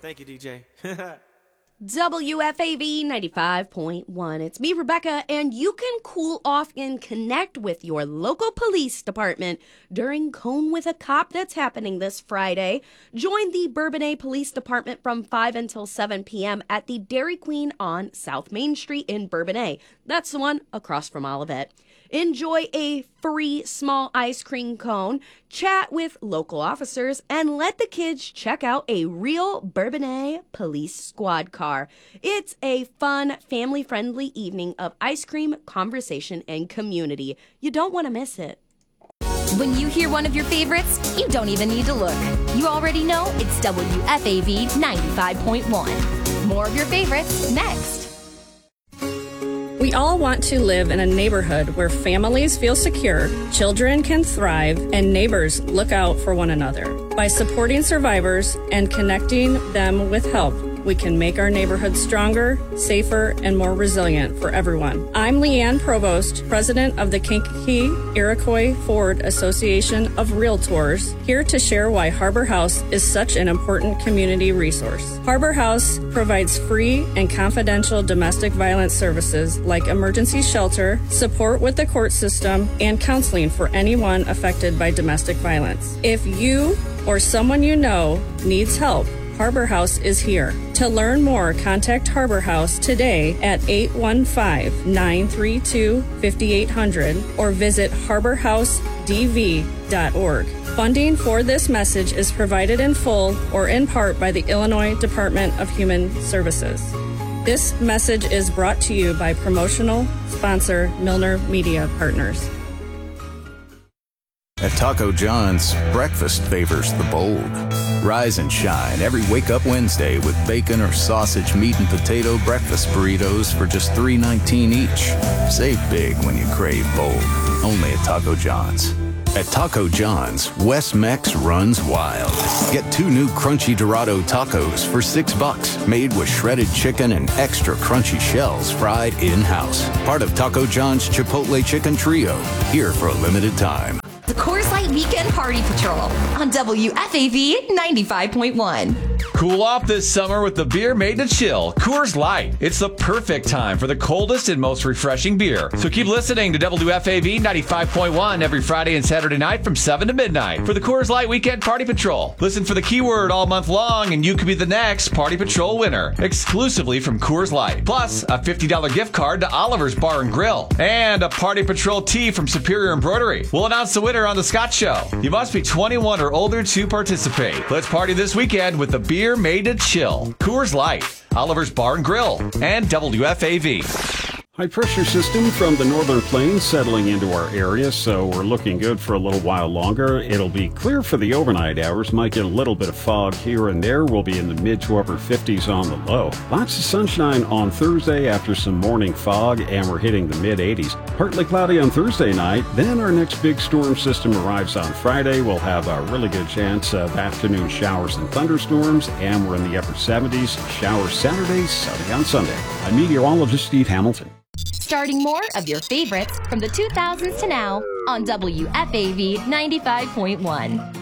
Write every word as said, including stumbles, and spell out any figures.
Thank you, D J. W F A V ninety-five point one. It's me, Rebecca, and you can cool off and connect with your local police department during Cone with a Cop that's happening this Friday. Join the Bourbonnais Police Department from five until seven p.m. at the Dairy Queen on South Main Street in Bourbonnais. That's the one across from Olivet. Enjoy a free small ice cream cone, chat with local officers, and let the kids check out a real Bourbonnais police squad car. It's a fun, family-friendly evening of ice cream, conversation, and community. You don't want to miss it. When you hear one of your favorites, you don't even need to look. You already know it's W F A V ninety-five point one. More of your favorites next. We all want to live in a neighborhood where families feel secure, children can thrive, and neighbors look out for one another. By supporting survivors and connecting them with help, we can make our neighborhood stronger, safer, and more resilient for everyone. I'm Leanne Provost, president of the Kankakee Iroquois Ford Association of Realtors, here to share why Harbor House is such an important community resource. Harbor House provides free and confidential domestic violence services like emergency shelter, support with the court system, and counseling for anyone affected by domestic violence. If you or someone you know needs help, Harbor House is here. To learn more, contact Harbor House today at eight one five, nine three two, five eight zero zero or visit harbor house d v dot org. Funding for this message is provided in full or in part by the Illinois Department of Human Services. This message is brought to you by promotional sponsor Milner Media Partners. At Taco John's, breakfast favors the bold. Rise and shine every Wake Up Wednesday with bacon or sausage, meat, and potato breakfast burritos for just three nineteen each. Save big when you crave bold. Only at Taco John's. At Taco John's, Wes Mex runs wild. Get two new Crunchy Dorado tacos for six bucks, made with shredded chicken and extra crunchy shells fried in-house. Part of Taco John's Chipotle Chicken Trio, here for a limited time. The Coors Light Weekend Party Patrol on W F A V ninety-five point one. Cool off this summer with the beer made to chill, Coors Light. It's the perfect time for the coldest and most refreshing beer. So keep listening to W F A V ninety-five point one every Friday and Saturday night from seven to midnight for the Coors Light Weekend Party Patrol. Listen for the keyword all month long and you could be the next Party Patrol winner, exclusively from Coors Light. Plus, a fifty dollars gift card to Oliver's Bar and Grill and a Party Patrol tee from Superior Embroidery. We'll announce the winner on The Scott Show. You must be twenty-one or older to participate. Let's party this weekend with the beer made to chill. Coors Light, Oliver's Bar and Grill, and W F A V. High pressure system from the northern plains settling into our area, so we're looking good for a little while longer. It'll be clear for the overnight hours. Might get a little bit of fog here and there. We'll be in the mid to upper fifties on the low. Lots of sunshine on Thursday after some morning fog, and we're hitting the mid eighties. Partly cloudy on Thursday night. Then our next big storm system arrives on Friday. We'll have a really good chance of afternoon showers and thunderstorms, and we're in the upper seventies. Showers Saturday, sunny on Sunday. I'm meteorologist Steve Hamilton. Starting more of your favorites from the two thousands to now on W F A V ninety-five point one.